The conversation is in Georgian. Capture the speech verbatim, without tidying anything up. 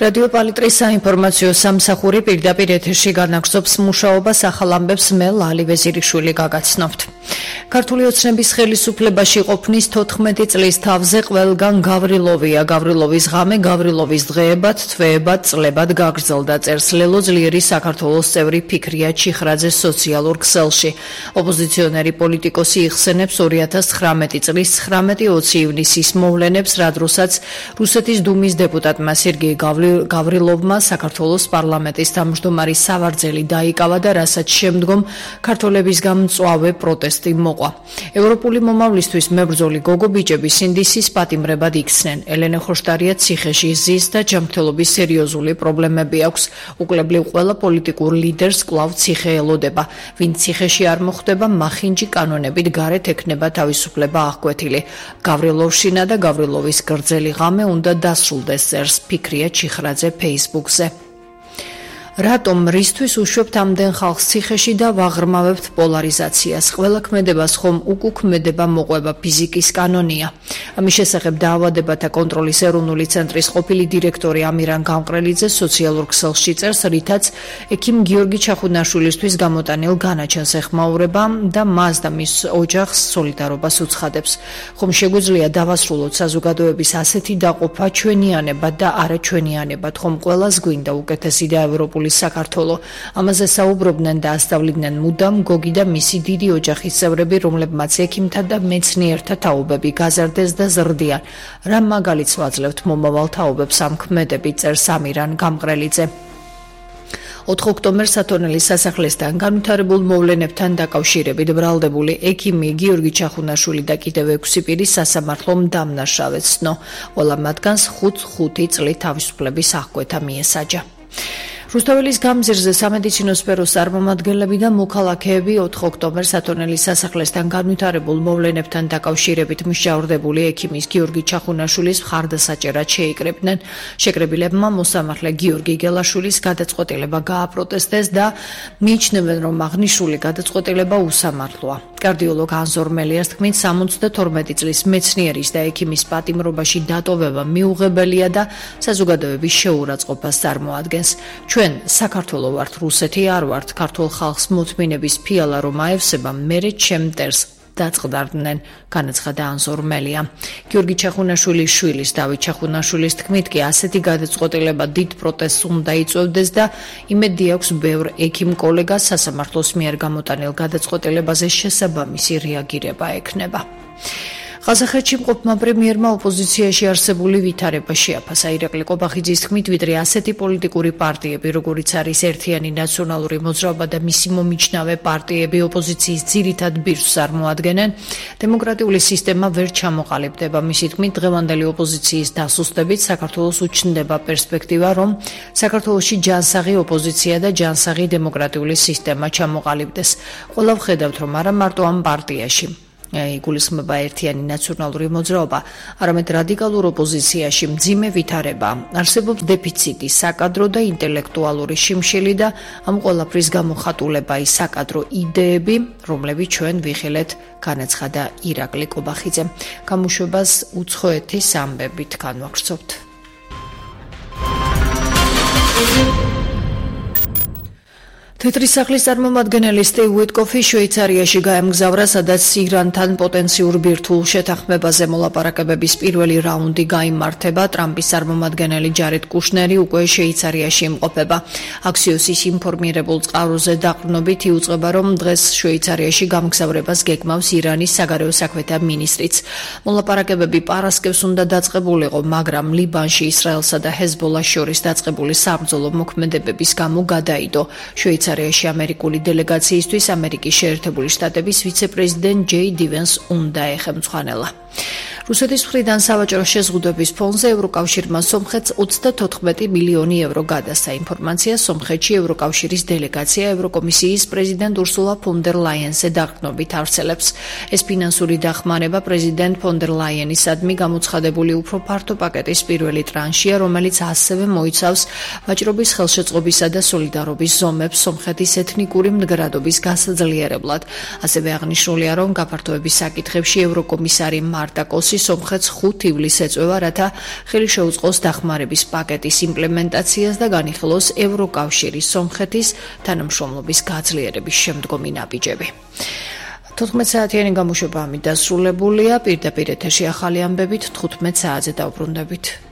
რადიო პალიტრის საინფორმაციო სამსახური პირდაპირ ეთერში განაგრძობს მუშაობას ახალ ამბებს მე ლალი ვეზირიშვილი გაგაცნობთ. ქართული ოცნების ხელისუფლებაში ყოფნის თოთხმეტი წლის თავზე ყველგან გავრილოვია. გავრილოვის ღამე გავრილოვის დღეებად, თვეებად, წლებად გაგრძელდა წერს ლელო ძლიერი საქართველოს წევრი ფიქრია ჩიხრაძე სოციალურ ქსელში. ოპოზიციონერი პოლიტიკოსი იხსენებს ორი ათას ცხრამეტი წლის ცხრამეტი ოცი ივნისის მოვლენებს, რა დროსაც რუსეთის დუმის დეპუტატმა სერგეი გავრილოვმა საქართველოს პარლამენტის თავმჯდომარის სავარძელი დაიკავა და რასაც შემდგომ ქართველებისგან მწვავე პროტესტი მოყვა. ევროპული მომავლისთვის მებრძოლი გოგო ბიჭები სინდისის პატიმრებად იქცნენ. ელენე ხოშტარია ციხეში ზის და ჯანმრთელობის სერიოზული პრობლემები აქვს. უკლებლივ ყველა პოლიტიკურ ლიდერს კვლავ ციხე ელოდება. ვინ ციხეში არ მოხვდება, მახინჯი კანონებით გარეთ ექნება თავისუფლება აღკვეთილი. გავრილოვშინა და გავრილოვის გრძელი ღამე უნდა დასრულდეს, წერს ფიქრია ჩიხრაძე Facebook-ზე. რატომ რისთვის უშვებთ ამდენ ხალხს ციხეში და ვაღრმავებთ პოლარიზაციას? ყველა ქმედებას ხომ უკუქმედება მოყვება ფიზიკის კანონია. ამის შესახებ დაავადებათა კონტროლის ეროვნული ცენტრის ყოფილი დირექტორი ამირან გამყრელიძე სოციალურ ქსელში წერს, რითაც ექიმ გიორგი ჩახუნაშვილისთვის გამოტანილ განაჩენს ეხმაურება და მას და მის ოჯახს სოლიდარობას უცხადებს. ხომ შეგვიძლია დავასრულოთ საზოგადოების ასეთი დაყოფა ჩვენიანებად და არაჩვენიანებად? ხომ ყველას გვინდა უკეთესი და ევროპული საქართველო? ამაზე საუბრობდნენ და ასწავლიდნენ მუდამ გოგი და მისი დიდი ოჯახის წევრები, რომლებმაც ექიმთა და მეცნიერთა თაობები გაზარდეს და ზრდიან. რა მაგალითს ვაძლევთ მომავალ თაობებს ამ ქმედებით, წერს ამირან გამყრელიძე. ოთხ ოქტომბერს ათონელის სასახლესთან განვითარებულ მოვლენებთან დაკავშირებით ბრალდებული ექიმი გიორგი ჩახუნაშვილი და კიდევ ექვსი პირი სასამართლომ დამნაშავედ ცნო. ყველა მათგანს ხუთი წლით თავისუფლების აღკვეთა მიესაჯა. რუსთაველის გამზირზე სამედიცინო სფეროს წარმომადგენლები და მოქალაქეები ოთხ ოქტომბერს ათონელის სასახლესთან განვითარებულ მოვლენებთან დაკავშირებით მსჯავრდებული ექიმის გიორგი ჩახუნაშვილის მხარდასაჭერად შეიკრიბნენ. შეკრებილებმა მოსამართლე გიორგი გელაშვილის გადაწყვეტილება გააპროტესტეს და მიიჩნევენ, რომ აღნიშნული გადაწყვეტილება უსამართლოა. კარდიოლოგ ანზორ მელიას თქმით, სამოცდათორმეტი წლის მეცნიერის და ექიმის პატიმრობაში დატოვება მიუღებელია და საზოგადოების შეურაცხყოფას წარმოადგენს. ჩვენ საქართველო ვართ, რუსეთი არ ვართ. ქართულ ხალხს მოთმინების ფიალა რომ აევსება, მერე ჩემ მტერს დაწყდარდნენ, განაცხადა ანზორ მელია. გიორგი ჩახუნაშვილის შვილის დავით ჩახუნაშვილის თქმით კი ასეთი გადაწყვეტილება დიდ პროტესტს უნდა იწვევდეს და იმედი აქვს ბევრ ექიმ კოლეგას სასამართლოს მიერ გამოტანილ გადაწყვეტილებაზე შესაბამისი რეაგირება ექნება. ყაზახეთში მყოფმა პრემიერმა ოპოზიციაში არსებული ვითარება შეაფასა. ირაკლი ყობახიძის თქმით, ვიდრე ასეთი პოლიტიკური პარტიები, როგორიც არის ერთიანი ნაციონალური მოძრაობა და მისი მომიჯნავე პარტიები ოპოზიციის ძირითად ბირთვს წარმოადგენენ, დემოკრატიული სისტემა ვერ ჩამოყალიბდება. მისი თქმით, დღევანდელი ოპოზიციის დასუსტებით საქართველოს უჩნდება პერსპექტივა, რომ საქართველოში ჯანსაღი ოპოზიცია და ჯანსაღი დემოკრატიული სისტემა ჩამოყალიბდეს. ყველა ვხედავთ, რომ არა მარტო ამ პარტიაში იგულისხმება ერთიანი ნაციონალური მოძრაობა, არამედ რადიკალურ ოპოზიციაში მძიმე ვითარება. არსებობს დეფიციტი, საკადრო და ინტელექტუალური შიმშილი და ამ ყველაფრის გამოხატულებაა საკადრო იდეები, რომლებიც ჩვენ ვიხილეთ, განაცხადა ირაკლი ყობახიძემ. გამოშვებას უცხოეთის ამბებით განვაგრძობთ. თეთრი სახლის წარმომადგენელი სტივ უიტკოფი შვეიცარიაში გაემგზავრა, სადაც ირანთან პოტენციურ ბირთვულ შეთანხმებაზე მოლაპარაკებების პირველი რაუნდი გაიმართება. ტრამპის წარმომადგენელი ჯარედ კუშნერი უკვე შვეიცარიაში იმყოფება. აქსიოსის ინფორმირებულ წყაროზე დაყრდნობით იუწყება, რომ დღეს შვეიცარიაში გამგზავრებას გეგმავს ირანის საგარეო საქმეთა მინისტრიც. მოლაპარაკებები პარასკევს უნდა დაწყებულიყო, მაგრამ ლიბანში ისრაელსა და ჰეზბოლას შორის დაწყებული საბრძოლო მოქმედებების გამო გადაიდო. შვეიცარიაში ამერიკული დელეგაციისთვის ამერიკის შეერთებული შტატების ვიცე-პრეზიდენტ ჯეი დივენს უნდა ეხემცხანელა. რუსეთის მხრიდან სავაჭრო შეზღუდვების ფონზე ევროკავშირმა სომხეთს ოცდათოთხმეტი მილიონი ევრო გადასცა. ინფორმაცია სომხეთში ევროკავშირის დელეგაცია ევროკომისიის პრეზიდენტ ურსულა ფონ დერ ლაიენზე დაყრდნობით ავრცელებს. ეს ფინანსური დახმარება პრეზიდენტ ფონ დერ ლაიენისადმი გამოცხადებული უფრო ფართო პაკეტის პირველი ტრანშია, რომელიც ასევე მოიცავს ვაჭრობის ხელშეწყობისა და სოლიდარობის ზომებს სომხეთის ეთნიკური მდგრადობის გასაძლიერებლად. ასევე აღნიშნულია, რომ გაფართოების საკითხებში ევროკომისარი მარტა კოს კორპუსი სომხეთს ხუთი ივლისს ეწევა, რათა ხელი შეუწყოს დახმარების პაკეტის იმპლემენტაციას და განიხილოს ევროკავშირის სომხეთის თანამშრომლობის გაძლიერების შემდგომი ნაბიჯები. თოთხმეტ საათიანი გამოშვება ამით დასრულებულია. პირდაპირ ეთერში ახალი ამბებით თხუთმეტ საათზე დავბრუნდებით.